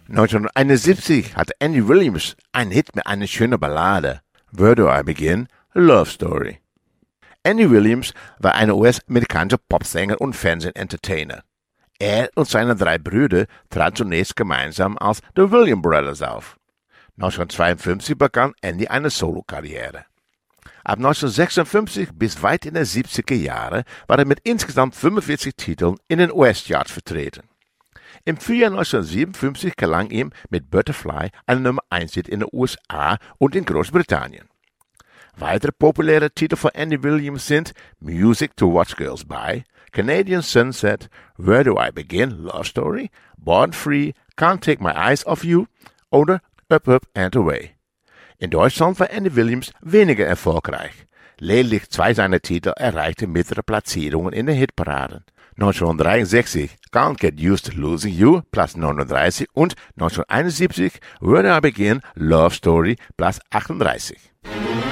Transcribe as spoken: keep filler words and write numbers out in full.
neunzehnhunderteinundsiebzig hatte Andy Williams einen Hit mit einer schönen Ballade. Where Do I Begin? Love Story. Andy Williams war ein U S-amerikanischer Popsänger und Fernsehentertainer. Er und seine drei Brüder traten zunächst gemeinsam als The Williams Brothers auf. neunzehnhundertzweiundfünfzig begann Andy eine Solokarriere. Ab neunzehnhundertsechsundfünfzig bis weit in die siebziger Jahre war er mit insgesamt fünfundvierzig Titeln in den U S-Charts vertreten. Im Frühjahr neunzehnhundertsiebenundfünfzig gelang ihm mit Butterfly eine Nummer eins Hit in den U S A und in Großbritannien. Weitere populäre Titel von Andy Williams sind Music to Watch Girls Buy, Canadian Sunset, Where Do I Begin? Love Story, Born Free, Can't Take My Eyes Off You oder Up, Up and Away. In Deutschland war Andy Williams weniger erfolgreich. Lediglich zwei seiner Titel erreichten mittlere Platzierungen in den Hitparaden. neunzehnhundertdreiundsechzig Can't Get Used to Losing You, Platz neununddreißig und neunzehnhunderteinundsiebzig Where Do I Begin? Love Story, Platz achtunddreißig.